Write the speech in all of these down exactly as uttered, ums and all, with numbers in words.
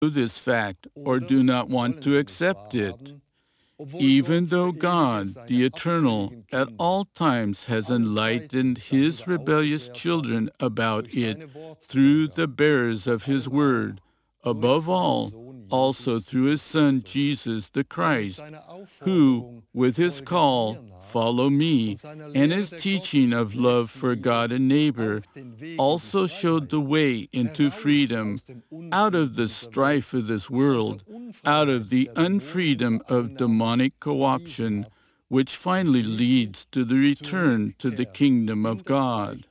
this fact or do not want to accept it, even though God, the Eternal, at all times has enlightened His rebellious children about it through the bearers of His Word, above all, also through His Son, Jesus the Christ, who, with His call, "Follow me," and His teaching of love for God and neighbor, also showed the way into freedom out of the strife of this world, out of the unfreedom of demonic co-option, which finally leads to the return to the kingdom of God.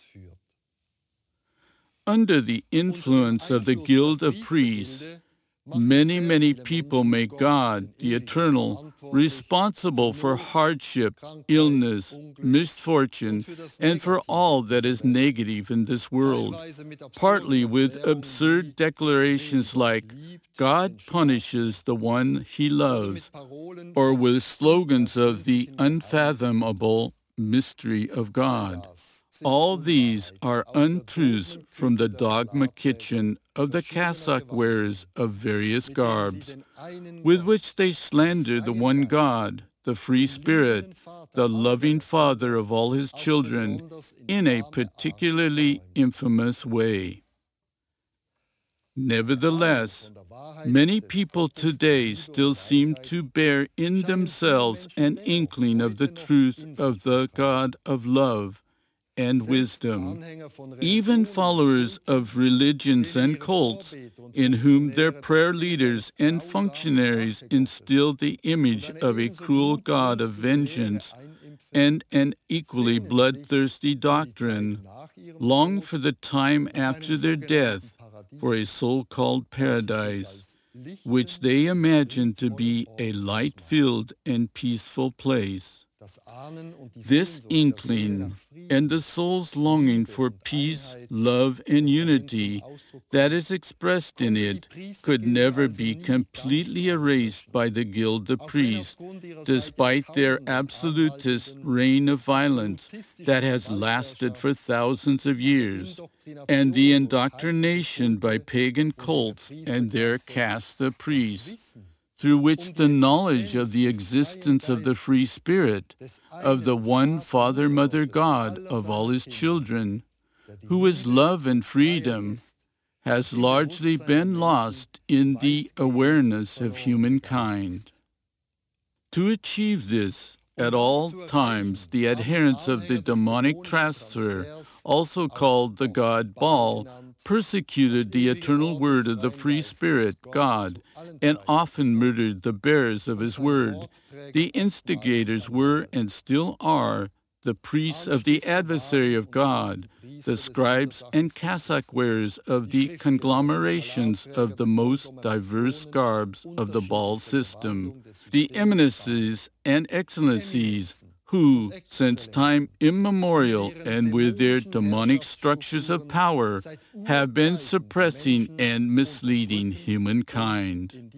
Under the influence of the Guild of Priests, many, many people make God, the Eternal, responsible for hardship, illness, misfortune, and for all that is negative in this world, partly with absurd declarations like, "God punishes the one He loves," or with slogans of the unfathomable mystery of God. All these are untruths from the dogma kitchen of the cassock wearers of various garbs, with which they slander the one God, the free Spirit, the loving Father of all His children, in a particularly infamous way. Nevertheless, many people today still seem to bear in themselves an inkling of the truth of the God of love and wisdom. Even followers of religions and cults, in whom their prayer leaders and functionaries instill the image of a cruel God of vengeance and an equally bloodthirsty doctrine, long for the time after their death for a so-called paradise, which they imagine to be a light-filled and peaceful place. This inkling and the soul's longing for peace, love, and unity that is expressed in it could never be completely erased by the Guild of Priests, despite their absolutist reign of violence that has lasted for thousands of years, and the indoctrination by pagan cults and their caste of priests, through which the knowledge of the existence of the free Spirit, of the one Father, Mother, God of all His children, who is love and freedom, has largely been lost in the awareness of humankind. To achieve this, at all times, the adherents of the demonic Traster, also called the god Baal, persecuted the eternal word of the free Spirit, God, and often murdered the bearers of His word. The instigators were and still are the priests of the adversary of God, the scribes and cassock wearers of the conglomerations of the most diverse garbs of the Baal system, the eminences and excellencies, who, since time immemorial and with their demonic structures of power, have been suppressing and misleading humankind.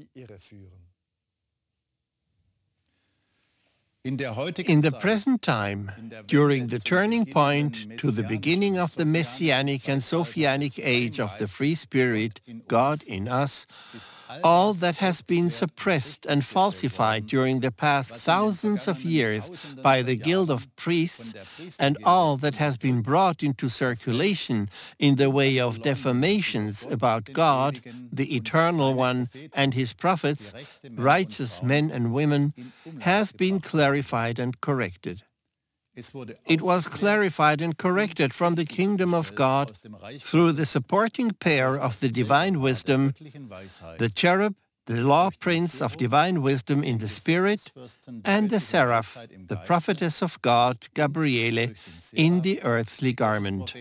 In the present time, during the turning point to the beginning of the Messianic and Sophianic age of the free Spirit, God in us, all that has been suppressed and falsified during the past thousands of years by the Guild of Priests, and all that has been brought into circulation in the way of defamations about God, the Eternal One, and His prophets, righteous men and women, has been clarified and corrected. It was clarified and corrected from the kingdom of God through the supporting pair of the divine wisdom, the cherub, the law prince of divine wisdom in the spirit, and the seraph, the prophetess of God, Gabriele, in the earthly garment.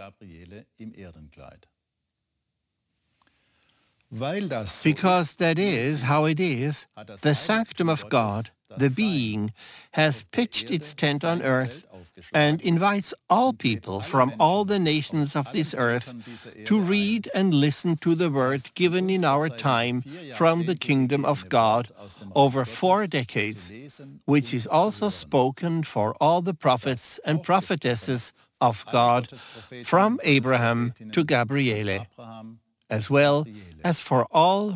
Because that is how it is, the sanctum of God, the being, has pitched its tent on earth and invites all people from all the nations of this earth to read and listen to the word given in our time from the kingdom of God over four decades, which is also spoken for all the prophets and prophetesses of God from Abraham to Gabriele. as well as for all